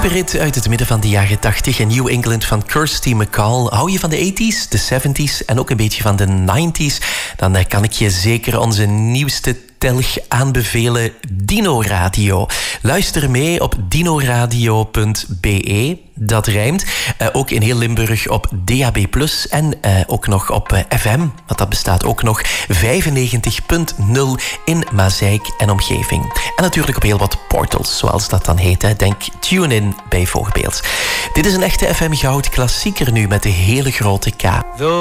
superhit uit het midden van de jaren 80 in New England van Kirsty MacColl. Hou je van de 80s, de 70s en ook een beetje van de 90s? Dan kan ik je zeker onze nieuwste telg aanbevelen, Dino Radio. Luister mee op dinoradio.be. Dat rijmt. Ook in heel Limburg op DAB+. En ook nog op FM, want dat bestaat ook nog. 95.0 in Mazeik en omgeving. En natuurlijk op heel wat portals, zoals dat dan heet. Hè. Denk TuneIn bijvoorbeeld. Dit is een echte FM Goud klassieker nu met de hele grote K.